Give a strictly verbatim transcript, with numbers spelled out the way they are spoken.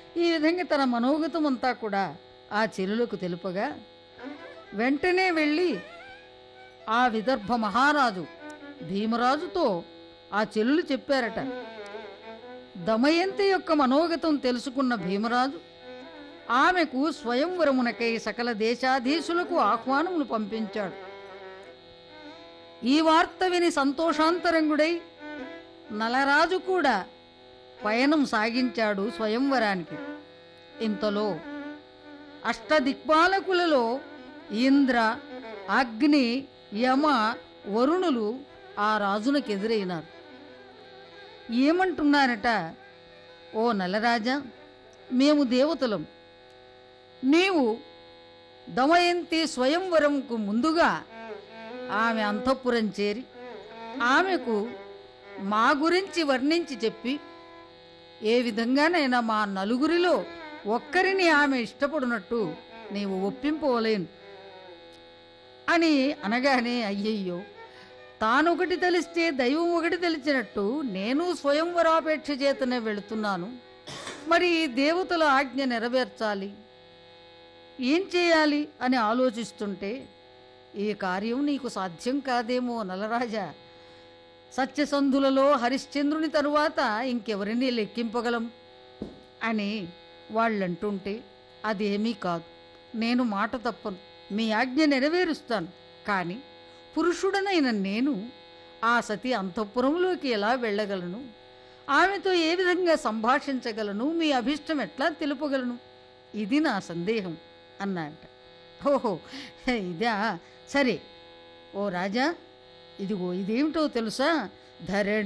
ఈ విధంగా తన మనోగతం అంతా కూడా ఆ చెలులకు తెలుపగా వెంటనే వెళ్ళి ఆ విదర్భ మహారాజు భీమరాజుతో ఆ చెల్లులు చెప్పారట. దమయంతి యొక్క మనోగతం తెలుసుకున్న భీమరాజు ఆమెకు స్వయంవరమునకై సకల దేశాధీశులకు ఆహ్వానములు పంపించాడు. ఈ వార్త విని సంతోషాంతరంగుడై నలరాజు కూడా పయనం సాగించాడు స్వయంవరానికి. ఇంతలో అష్టదిక్పాలకులలో ఇంద్ర, అగ్ని, యమ, వరుణులు ఆ రాజునకు ఎదురైనారు. ఏమంటున్నారట, ఓ నలరాజా, మేము దేవతలం. నీవు దమయంతి స్వయంవరంకు ముందుగా ఆమె అంతఃపురం చేరి ఆమెకు మా గురించి వర్ణించి చెప్పి ఏ విధంగానైనా మా నలుగురిలో ఒక్కరిని ఆమె ఇష్టపడినట్టు నీవు ఒప్పింపవలేను అని అనగానే, అయ్యయ్యో, తానొకటి తెలిస్తే దైవం ఒకటి తెలిసినట్టు నేను స్వయంవరాపేక్ష చేతనే వెళుతున్నాను. మరి ఈ దేవతల ఆజ్ఞ నెరవేర్చాలి, ఏం చేయాలి అని ఆలోచిస్తుంటే ఈ కార్యం నీకు సాధ్యం కాదేమో నలరాజా. సత్యసంధులలో హరిశ్చంద్రుని తరువాత ఇంకెవరిని లెక్కింపగలం అని వాళ్ళంటుంటే, అదేమీ కాదు, నేను మాట తప్పను, మీ ఆజ్ఞ నెరవేరుస్తాను. కానీ పురుషుడనైన నేను ఆ సతి అంతఃపురంలోకి ఎలా వెళ్ళగలను? ఆమెతో ఏ విధంగా సంభాషించగలను? మీ అభిష్టం ఎట్లా తెలుపగలను? ఇది నా సందేహం అన్నట. ఓహో, ఇదా, సరే ఓ రాజా, ఇదిగో ఇదేమిటో తెలుసా? ధరణి